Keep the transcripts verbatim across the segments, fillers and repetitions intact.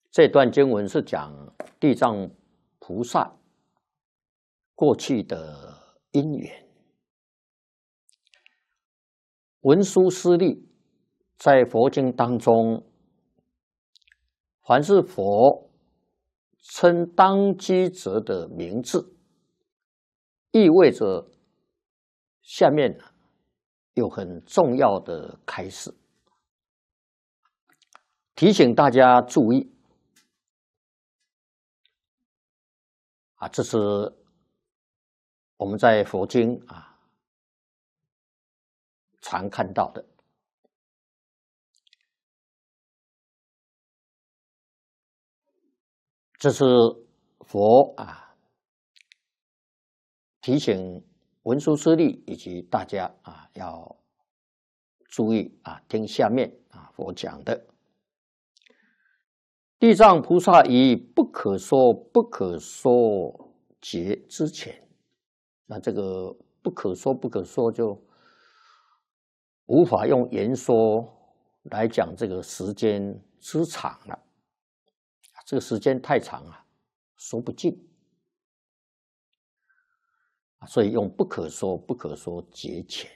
这段经文是讲地藏菩萨过去的因缘。文殊师利在佛经当中，凡是佛称当机者的名字，意味着下面有很重要的开示，提醒大家注意啊，这是我们在佛经啊常看到的。这是佛啊提醒文殊师利以及大家啊要注意啊，听下面啊佛讲的。地藏菩萨以不可说不可说劫之前，那这个不可说不可说就无法用言说来讲这个时间之长了，这个时间太长了，说不尽，所以用不可说不可说劫前。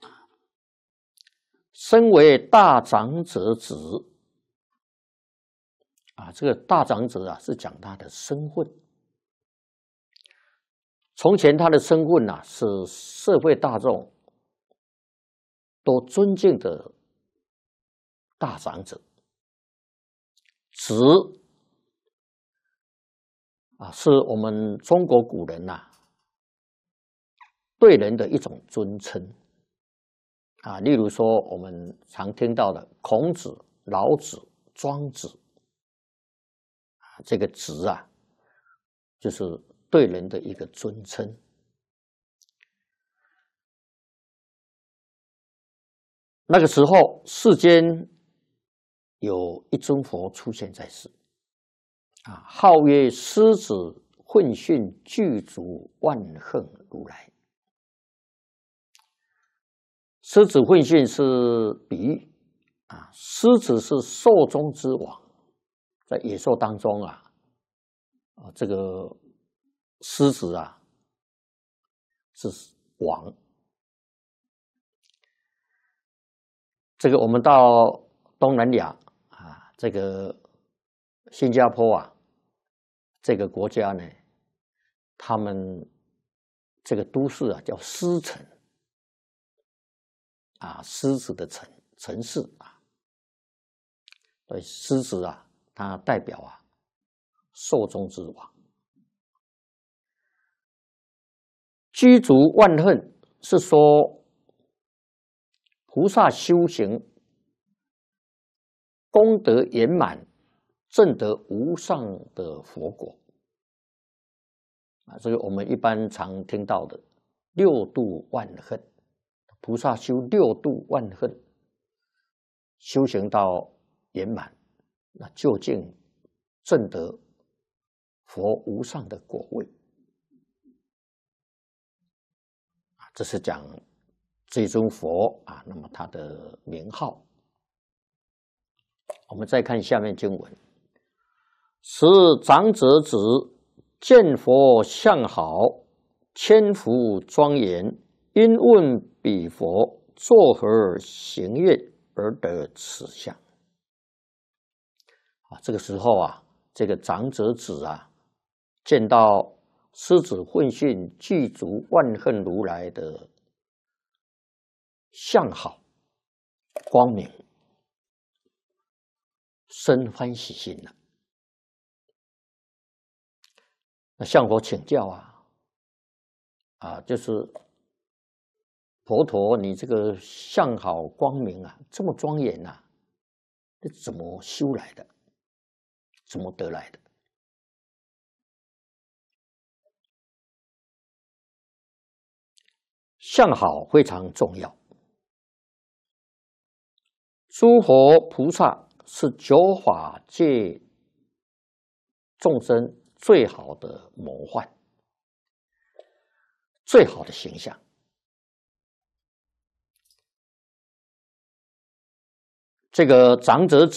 身为大长者子啊，这个大长者啊是讲他的身份。从前他的身份啊是社会大众都尊敬的大长者，子啊是我们中国古人呐、啊、对人的一种尊称啊，例如说我们常听到的孔子、老子、庄子。这个子啊，就是对人的一个尊称。那个时候，世间有一尊佛出现在世，啊，号曰狮子混训具足万恨如来。狮子混训是比喻啊，狮子是兽中之王。在野兽当中啊，啊，这个狮子啊是王。这个我们到东南亚啊，这个新加坡啊，这个国家呢，他们这个都市啊叫狮城啊，狮子的城城市啊，所以狮子啊，它代表啊。兽中之王，具足万恨是说菩萨修行功德圆满，证得无上的佛果啊，这个我们一般常听到的六度万恨，菩萨修六度万恨，修行到圆满，那究竟证得佛无上的果位，这是讲这尊佛啊，那么他的名号。我们再看下面经文：时长者子见佛相好，千福庄严，因问彼佛作何行愿而得此相？啊，这个时候啊，这个长者子啊。见到狮子混训具足万恨如来的相好光明，生欢喜心了。那向佛请教啊，啊，就是佛陀，你这个相好光明啊，这么庄严啊，这怎么修来的？怎么得来的？相好非常重要。诸佛菩萨是九法界众生最好的模范，最好的形象。这个长者子